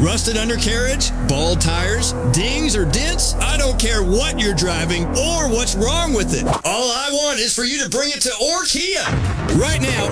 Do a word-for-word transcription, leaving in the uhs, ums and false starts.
Rusted undercarriage, bald tires, dings or dents? I don't care what you're driving or what's wrong with it. All I want is for you to bring it to Orkia. Right now,